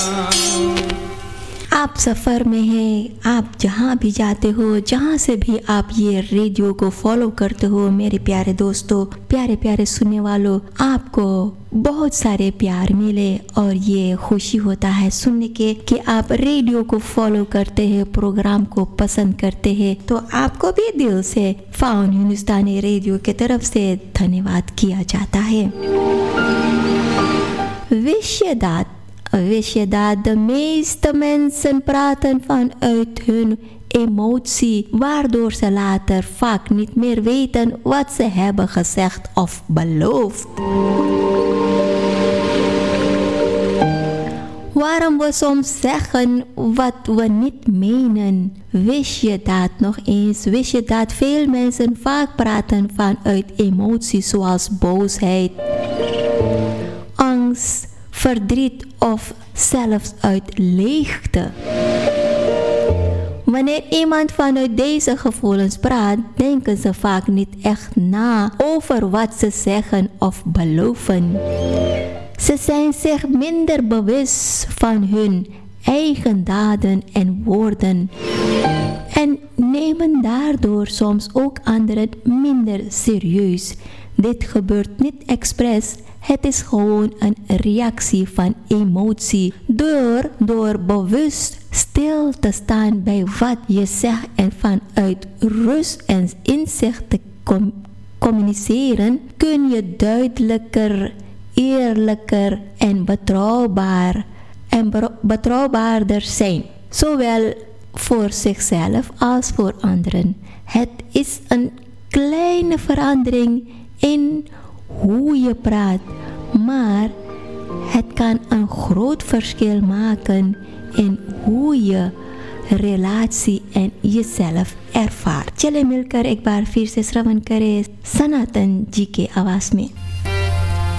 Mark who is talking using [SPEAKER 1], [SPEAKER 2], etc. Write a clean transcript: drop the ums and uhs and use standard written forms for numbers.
[SPEAKER 1] आप सफ़र में हैं, आप जहाँ भी जाते हो, जहाँ से भी आप ये रेडियो को फॉलो करते हो, मेरे प्यारे दोस्तों, प्यारे प्यारे सुनने वालों, आपको बहुत सारे प्यार मिले और ये खुशी होता है सुनने के कि आप रेडियो को फॉलो करते हैं, प्रोग्राम को पसंद करते हैं। तो आपको भी दिल से फाउन हिंदुस्तानी रेडियो की तरफ से धन्यवाद किया जाता है। Wist je dat de meeste mensen praten vanuit hun emotie, waardoor ze later vaak niet meer weten wat ze hebben gezegd of beloofd? Waarom we soms zeggen wat we niet menen? Wist je dat nog eens? Wist je dat veel mensen vaak praten vanuit emoties zoals boosheid, angst, verdriet of zelfs uit leegte? Wanneer iemand vanuit deze gevoelens praat, denken ze vaak niet echt na over wat ze zeggen of beloven. Ze zijn zich minder bewust van hun eigen daden en woorden en nemen daardoor soms ook anderen minder serieus. Dit gebeurt niet expres, het is gewoon een reactie van emotie. Door bewust stil te staan bij wat je zegt en vanuit rust en inzicht te communiceren, kun je duidelijker, eerlijker en betrouwbaarder zijn. Zowel voor zichzelf als voor anderen. Het is een kleine verandering in hoe je praat, maar het kan een groot verschil maken in hoe je relatie en jezelf ervaart. चले मिलकर एक बार फिर से श्रवण करें सनातन जी के आवाज में।